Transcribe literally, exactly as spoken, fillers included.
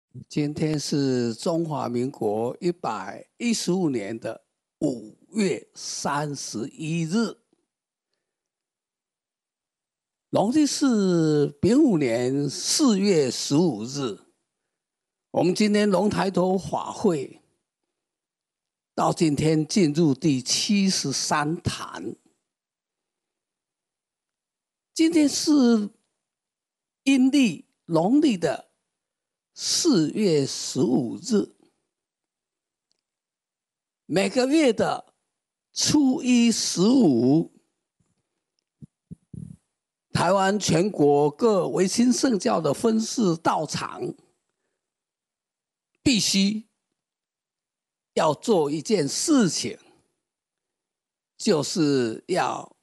今天是中华民国一百一十五年的五月三十一日，农历是丙午年四月十五日。我们今天龙抬头法会到今天进入第七十三坛。今天是阴历农历的四月十五日，每个月的初一十五，台湾全国各维新圣教的分寺道场必须要做一件事情，就是要